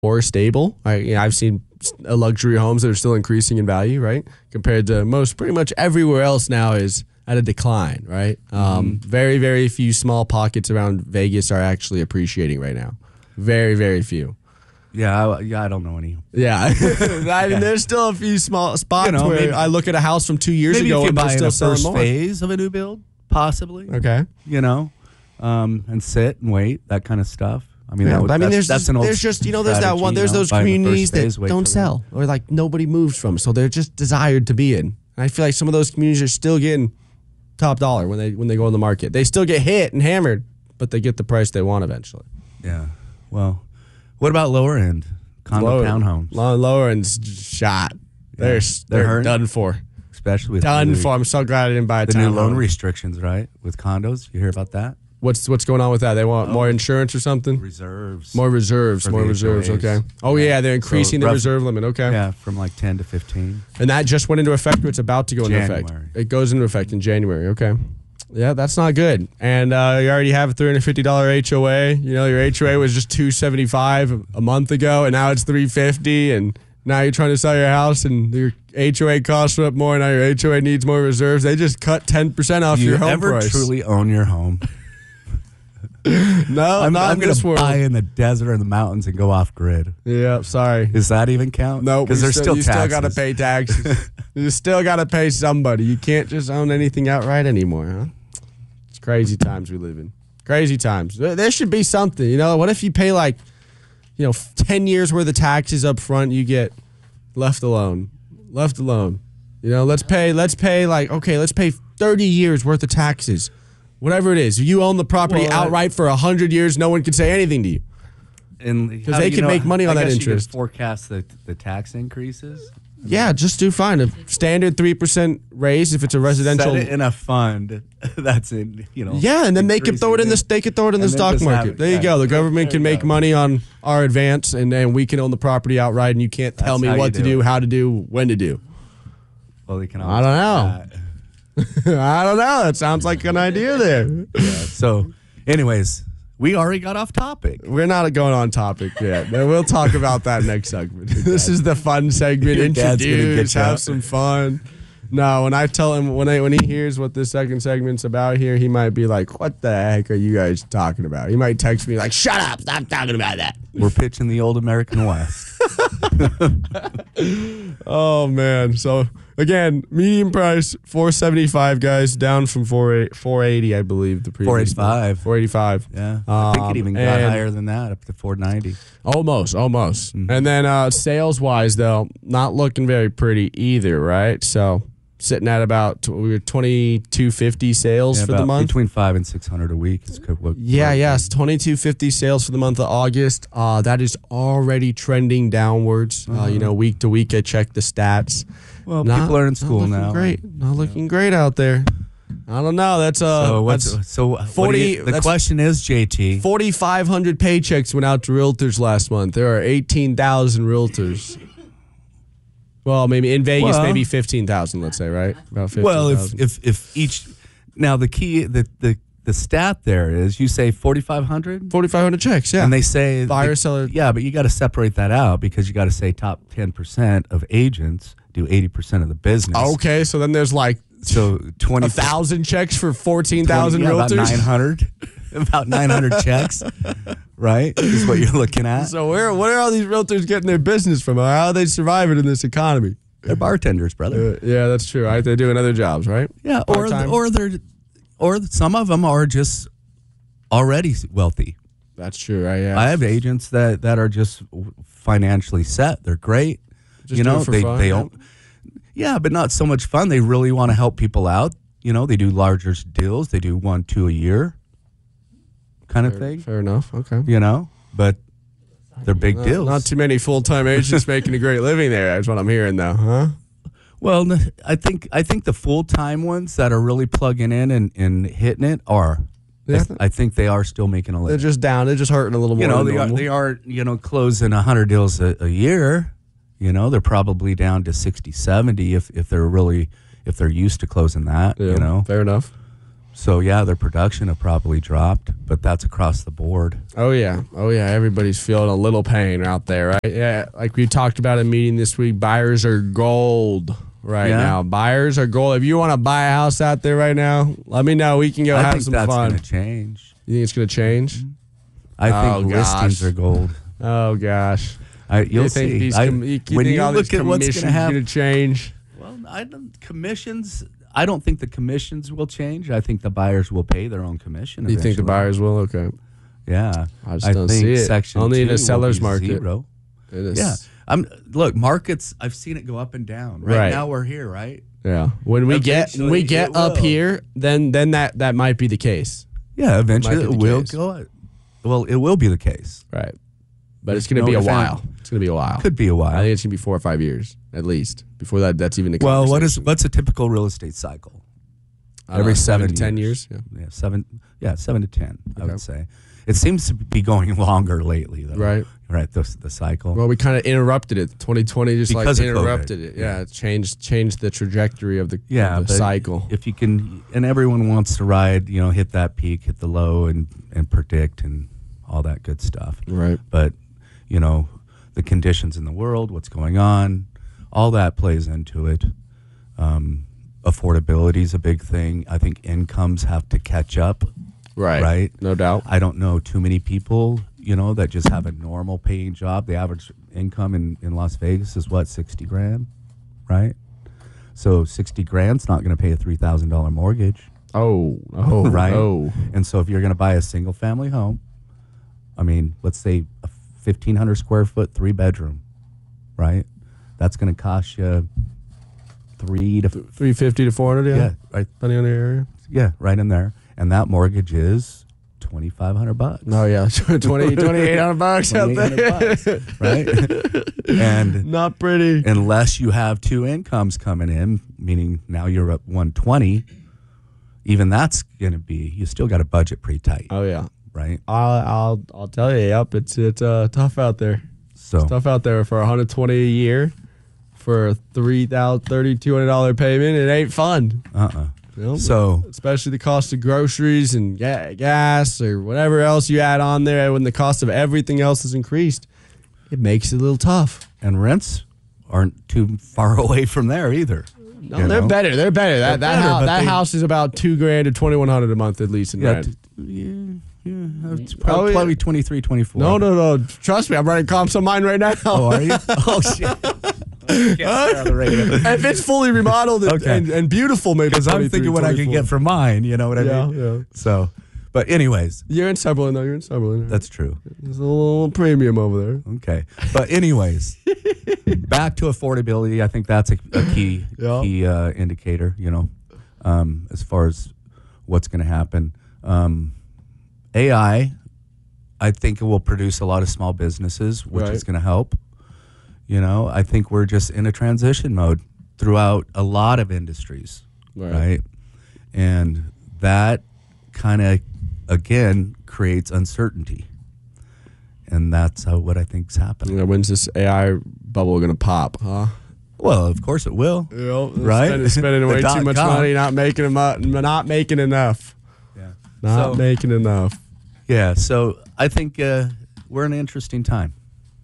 or stable. I've seen luxury homes that are still increasing in value, right? Compared to pretty much everywhere else now is at a decline, right? Very, very few small pockets around Vegas are actually appreciating right now. Very, very few. Yeah, I don't know any. Yeah. I mean, there's still a few small spots where maybe, I look at a house from 2 years maybe ago if and they're still selling first more. phase of a new build, possibly. Okay. And sit and wait, that kind of stuff. I mean, there's an old there's just there's that one there's those communities that don't sell or like nobody moves from, so they're just desired to be in. And I feel like some of those communities are still getting top dollar when they go on the market. They still get hit and hammered, but they get the price they want eventually. Yeah. Well, what about lower end condo townhomes? Lower end's shot. They're hurting? done for. Especially with done for. I'm so glad I didn't buy a townhome. New loan restrictions, right? With condos, you hear about that? What's going on with that? They want more insurance or something? Reserves. More reserves. HOAs. Okay. Oh, yeah. They're increasing the reserve limit. Okay. Yeah, from like 10 to 15. And that just went into effect, or it's about to go into effect? It goes into effect in January. Okay. Yeah, that's not good. And you already have a $350 HOA. Your HOA was just $275 a month ago, and now it's $350. And now you're trying to sell your house, and your HOA costs up more. Now your HOA needs more reserves. They just cut 10% off your home price. Do you ever truly own your home? No, I'm going to buy in the desert or the mountains and go off grid. Yeah, sorry. Does that even count? No, because there's still taxes. You still got to pay taxes. You still got to pay somebody. You can't just own anything outright anymore, huh? It's crazy times we live in. Crazy times. There should be something. What if you pay 10 years worth of taxes up front, you get left alone. Let's pay 30 years worth of taxes. Whatever it is, you own the property outright for 100 years. No one can say anything to you, because they can make money on that interest. You can forecast the tax increases. Yeah, just do fine. A standard 3% raise if it's a residential. Set it in a fund that's in Yeah, and then they could throw it in the stock market. There you go. The government can make money on our advance, and then we can own the property outright, and you can't tell me what to do, how to do, when to do. Well, they can. I don't know. I don't know. That sounds like an idea there. Yeah. So, anyways, we already got off topic. We're not going on topic yet. We'll talk about that next segment. This is the fun segment. Introduce, have some fun. No, when I tell him, when he hears what this second segment's about here, he might be like, what the heck are you guys talking about? He might text me like, shut up, stop talking about that. We're pitching the old American West. Oh, man. So, again, medium price, $475, guys, down from $480, I believe. The previous $485. Yeah. I think it even got higher than that, up to $490. Almost. Mm-hmm. And then sales-wise, though, not looking very pretty either, right? So, sitting at about 2,250 sales for the month. Between 500 and 600 a week. Yes, 2,250 sales for the month of August. That is already trending downwards. Week to week, I check the stats. Well, people are in school now. Not looking great out there. I don't know. That's 40. The question is, JT, 4,500 paychecks went out to realtors last month. There are 18,000 realtors. Well, maybe in Vegas, maybe 15,000. Let's say, right? About 15,000. Well, if each now the key the stat there is you say 4,500 checks, yeah, and they say buyer seller, yeah, but you got to separate that out because you got to say top 10% of agents do 80% of the business. Okay, so then there's 1,000 checks for 14,000 realtors. About 900 checks, right? Is what you're looking at. So where are all these realtors getting their business from? How are they surviving in this economy? They're bartenders, brother. Yeah, that's true. Right? They're doing other jobs, right? Yeah, or some of them are just already wealthy. That's true, right? Yeah. I have agents that are just financially set. They're great. Just do it for fun, they don't. Yeah, but not so much fun. They really want to help people out. They do larger deals. They do 1-2 a year. Kind of thing. Fair enough. Okay. But they're big deals. Not too many full-time agents making a great living there. That's what I'm hearing, though, huh? Well, I think the full-time ones that are really plugging in and hitting it are. Yeah. I think they are still making a living. They're just down. They're just hurting a little more. They are closing 100 deals a year. They're probably down to 60, 70 if they're used to closing that. Yeah, fair enough. So yeah, their production have probably dropped, but that's across the board. Oh yeah. Everybody's feeling a little pain out there, right? Yeah, like we talked about in a meeting this week, buyers are gold right now. Buyers are gold. If you want to buy a house out there right now, let me know. We can go have some fun. I think that's going to change. You think it's going to change? I think listings are gold. Oh gosh. You'll see. When you look at what's going to change. Well, commissions. I don't think the commissions will change. I think the buyers will pay their own commission. You think the buyers will? Okay. Yeah. I just don't see it. Section only in a 2 seller's will be market. 0. It is. Yeah. Look, markets. I've seen it go up and down. Right now we're here, right? Yeah. When we get up here, then that might be the case. Yeah. Eventually, it will go. Well, it will be the case. Right. But it's going to be a while. It's going to be a while. Could be a while. I think it's going to be 4 or 5 years at least before that's even a conversation. Well, what's a typical real estate cycle? Every 7 to 10 years. Yeah, 7 to 10. I would say. It seems to be going longer lately, though. Right. The cycle. Well, we kind of interrupted it. 2020 just because like interrupted it. Yeah, it changed the trajectory of the cycle. If you can, and everyone wants to ride, hit that peak, hit the low, and predict and all that good stuff. Right. But the conditions in the world, what's going on, all that plays into it. Affordability is a big thing. I think incomes have to catch up. Right. No doubt. I don't know too many people, that just have a normal paying job. The average income in Las Vegas is what, $60,000, right? So $60,000's not going to pay a $3,000 mortgage. Oh, right. Oh. And so if you're going to buy a single family home, I mean, let's say a 1,500 square foot, 3-bedroom, right? That's going to cost you $350 to $400. Yeah, right. Depending on the area. Yeah, right in there. And that mortgage is $2,500. Oh yeah, $2,800 out there, right? And not pretty. Unless you have 2 incomes coming in, meaning now you're at 120. Even that's going to be, you still got to budget pretty tight. Oh yeah, right. I'll tell you. Yep, it's tough out there. So it's tough out there for $120 a year for a $3,200 payment. It ain't fun. So especially the cost of groceries and gas or whatever else you add on there, when the cost of everything else has increased, it makes it a little tough. And rents aren't too far away from there either. No, they're better. They're better. That house is about $2,000 to $2,100 a month at least in rent. It's probably 23, 24. No. Trust me, I'm running comps on mine right now. Oh, are you? Oh shit. If it's fully remodeled and beautiful, maybe. Because I'm thinking what 24. I can get for mine. You know what I mean? Yeah. So, but anyways, you're in Summerlin though. You're in Summerlin. That's true. There's a little premium over there. Okay, but anyways, back to affordability. I think that's a key indicator. As far as what's going to happen. AI, I think it will produce a lot of small businesses, which is going to help. I think we're just in a transition mode throughout a lot of industries, right? And that kind of, again, creates uncertainty. And that's what I think is happening. When's this AI bubble going to pop, huh? Well, of course it will, right? Spending way too much money, not making enough. Not making enough. Yeah, so I think we're in an interesting time.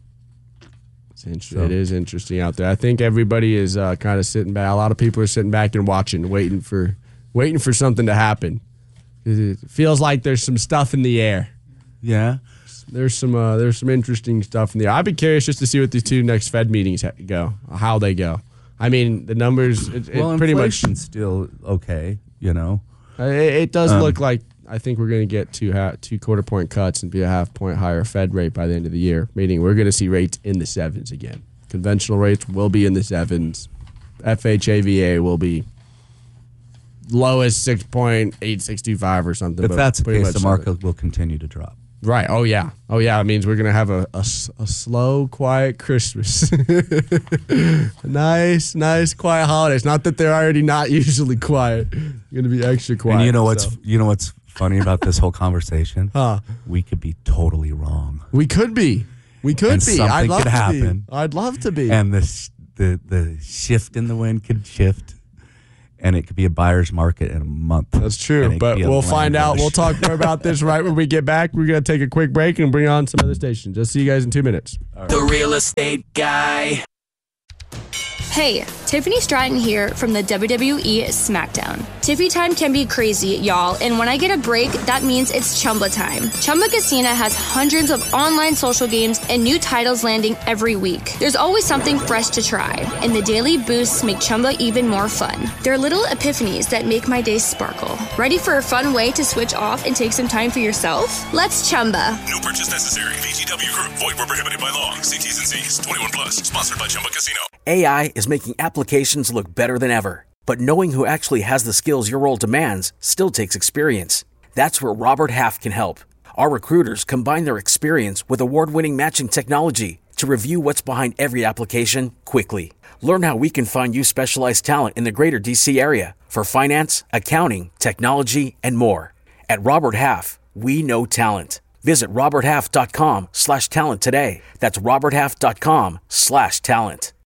It is interesting out there. I think everybody is kind of sitting back. A lot of people are sitting back and watching, waiting for something to happen. It feels like there's some stuff in the air. Yeah, there's some interesting stuff in the air. I'd be curious just to see what these 2 next Fed meetings how they go. I mean, the numbers. Pretty much still okay. It does look like. I think we're going to get 2 quarter-point cuts and be a half-point higher Fed rate by the end of the year, meaning we're going to see rates in the 7s again. Conventional rates will be in the 7s. FHAVA will be lowest 6.865 or something. If that's the case, the market will continue to drop. Right. Oh, yeah. It means we're going to have a slow, quiet Christmas. nice, quiet holidays. Not that they're already not usually quiet. Going to be extra quiet. And you know what's funny about this whole conversation? We could be totally wrong. We could be. I'd love to happen. I'd love to be. And the shift in the wind could shift. and it could be a buyer's market in a month. That's true, but we'll find out. We'll talk more about this right when we get back. We're going to take a quick break and bring on some other stations. I'll see you guys in 2 minutes. Right. The Real Estate Guy. Hey, Tiffany Stratton here from the WWE SmackDown. Tiffy time can be crazy, y'all, and when I get a break, that means it's Chumba time. Chumba Casino has hundreds of online social games and new titles landing every week. There's always something fresh to try, and the daily boosts make Chumba even more fun. There are little epiphanies that make my day sparkle. Ready for a fun way to switch off and take some time for yourself? Let's Chumba. No purchase necessary. VGW Group. Void where prohibited by law. See T's and C's. 21 plus. Sponsored by Chumba Casino. AI is making applications look better than ever. But knowing who actually has the skills your role demands still takes experience. That's where Robert Half can help. Our recruiters combine their experience with award-winning matching technology to review what's behind every application quickly. Learn how we can find you specialized talent in the greater DC area for finance, accounting, technology, and more. At Robert Half, we know talent. Visit roberthalf.com/talent today. That's roberthalf.com/talent.